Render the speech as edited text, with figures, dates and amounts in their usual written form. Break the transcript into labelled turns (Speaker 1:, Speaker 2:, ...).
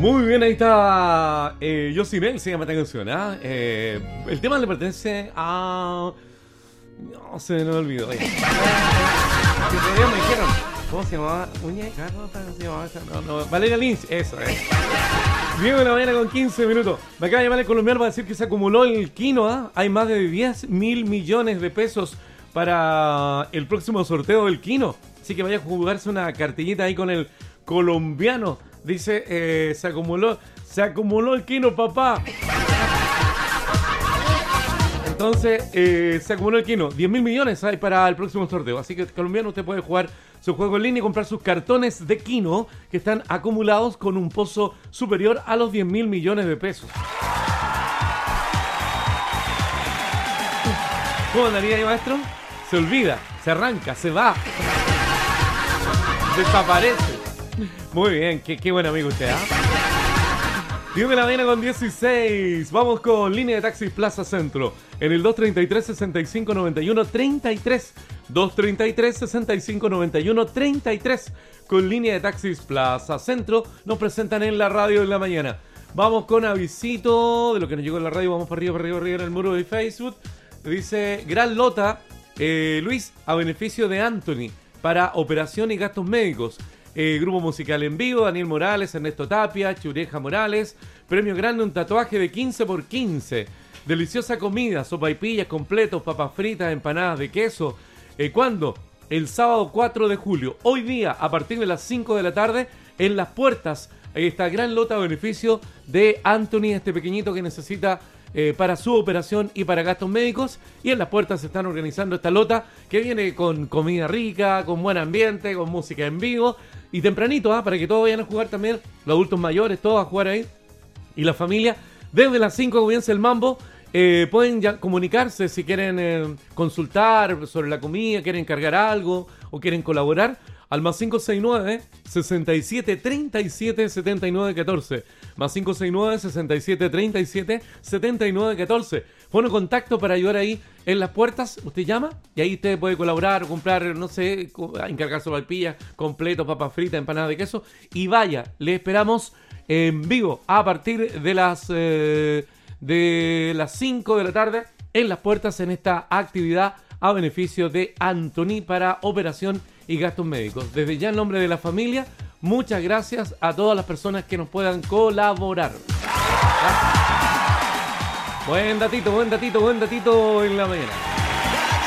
Speaker 1: Muy bien, ahí está Yosimel, se llama esta canción, ¿ah? El tema le pertenece a... No, se me olvidó. Que todavía me dijeron, ¿cómo se llamaba? Muñeca rota, ¿cómo se llamaba esa? No, Valeria Lynch, eso es. Diego de la mañana con 15 minutos. Me acaba de llamar el colombiano para decir que se acumuló el Kino, ¿ah? Hay más de 10.000 millones de pesos para el próximo sorteo del Kino. Así que vaya a jugarse una cartillita ahí con el colombiano. Dice, se acumuló el Kino, papá. Entonces, se acumuló el Kino. 10.000 millones hay para el próximo sorteo. Así que, colombiano, usted puede jugar su juego en línea y comprar sus cartones de Kino que están acumulados con un pozo superior a los 10.000 millones de pesos. ¿Cómo andaría ahí, maestro? Se olvida, se arranca, se va. Desaparece. Muy bien, qué buen amigo usted, ¿ah? 10 de la mañana con 16. Vamos con línea de taxis Plaza Centro. En el 233-6591-33. 233-6591-33. Con línea de taxis Plaza Centro. Nos presentan en la radio de la mañana. Vamos con avisito de lo que nos llegó en la radio. Vamos para arriba en el muro de Facebook. Dice, gran lota, Luis, a beneficio de Anthony para operación y gastos médicos. Grupo musical en vivo, Daniel Morales, Ernesto Tapia, Chureja Morales. Premio grande, un tatuaje de 15x15. Deliciosa comida, sopaipillas completos, papas fritas, empanadas de queso. ¿Cuándo? El sábado 4 de julio. Hoy día, a partir de las 5 de la tarde, en Las Puertas. Ahí está gran lota a beneficio de Anthony, este pequeñito que necesita para su operación y para gastos médicos. Y en Las Puertas se están organizando esta lota que viene con comida rica, con buen ambiente, con música en vivo. Y tempranito, para que todos vayan a jugar también, los adultos mayores, todos a jugar ahí. Y la familia, desde las 5 comienza el mambo. Pueden ya comunicarse si quieren consultar sobre la comida, quieren cargar algo o quieren colaborar. Al más 569-6737-7914. Más 569-6737-7914. Pone contacto para ayudar ahí en Las Puertas. Usted llama y ahí usted puede colaborar o comprar, no sé, encargar sopaipillas, completos, papas fritas, empanadas de queso. Y vaya, le esperamos en vivo a partir de las 5 de la tarde en Las Puertas en esta actividad a beneficio de Anthony para operación y gastos médicos. Desde ya en nombre de la familia, muchas gracias a todas las personas que nos puedan colaborar. Buen datito en la mañana.